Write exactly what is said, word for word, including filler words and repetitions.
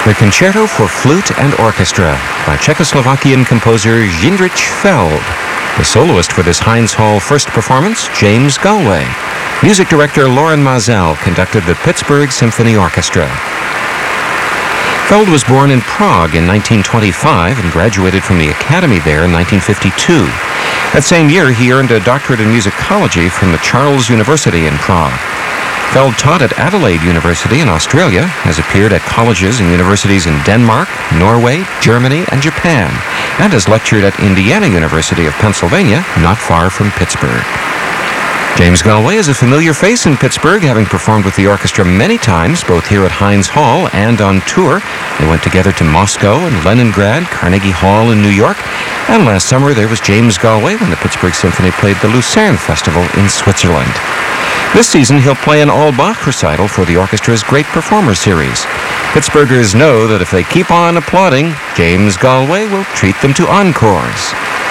The Concerto for Flute and Orchestra by Czechoslovakian composer Jindřich Feld. The soloist for this Heinz Hall first performance, James Galway. Music director Loren Maazel conducted the Pittsburgh Symphony Orchestra. Feld was born in Prague in nineteen twenty-five and graduated from the Academy there in nineteen fifty-two. That same year, he earned a doctorate in musicology from the Charles University in Prague. Feld taught at Adelaide University in Australia, has appeared at colleges and universities in Denmark, Norway, Germany, and Japan, and has lectured at Indiana University of Pennsylvania, not far from Pittsburgh. James Galway is a familiar face in Pittsburgh, having performed with the orchestra many times, both here at Heinz Hall and on tour. They went together to Moscow and Leningrad, Carnegie Hall in New York, and last summer there was James Galway when the Pittsburgh Symphony played the Lucerne Festival in Switzerland. This season, he'll play an all-Bach recital for the orchestra's Great Performer Series. Pittsburghers know that if they keep on applauding, James Galway will treat them to encores.